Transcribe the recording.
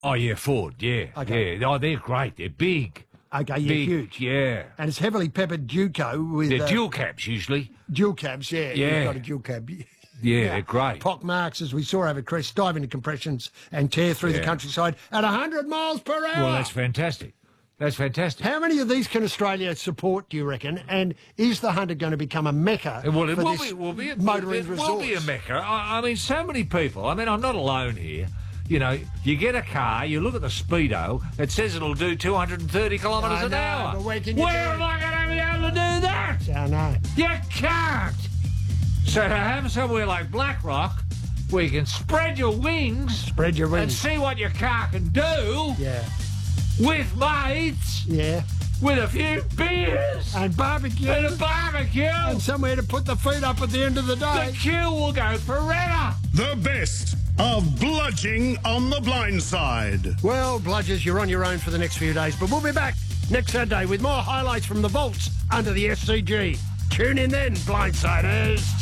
Oh, yeah, Ford, yeah. Okay. Yeah. Oh, they're great. They're big. Okay, yeah, Big, huge. yeah. And it's heavily peppered Duco with... They're dual cabs, usually. Dual cabs, yeah. Yeah. You've got a dual cab. Yeah, they're great. Pock marks, as we saw over Crest, dive into compressions and tear through the countryside at 100 miles per hour. Well, that's fantastic. That's fantastic. How many of these can Australia support, do you reckon? And is the Hunter going to become a mecca Well, it for will this be motoring resource? It will be a mecca. I mean, so many people. I mean, I'm not alone here. You know, you get a car, you look at the speedo, it says it'll do 230 kilometres an hour. But where can you Where am I going to be able to do that? I know. You can't. So to have somewhere like Blackrock, where you can spread your wings, and see what your car can do, with mates, with a few beers, and barbecue, and somewhere to put the feet up at the end of the day. The queue will go forever. The best of Bludging on the Blind Side. Well, Bludgers, you're on your own for the next few days, but we'll be back next Saturday with more highlights from the vaults under the SCG. Tune in then, Blindsiders.